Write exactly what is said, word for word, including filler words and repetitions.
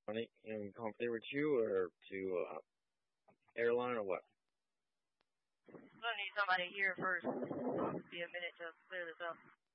Money and come there with you or to uh, airline or what? I'm gonna need somebody here first. It'll be a minute to clear this up.